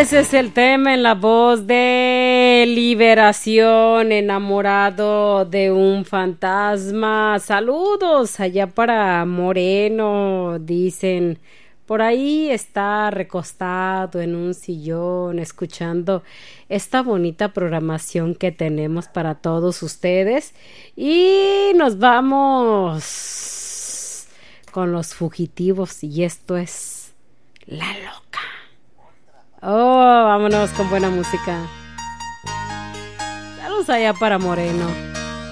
Ese es el tema en la voz de Liberación, enamorado de un fantasma. Saludos allá para Moreno, dicen. Por ahí está recostado en un sillón, escuchando esta bonita programación que tenemos para todos ustedes. Y nos vamos con los fugitivos. Y esto es La Loca. Oh, vámonos con buena música. Saludos allá para Moreno.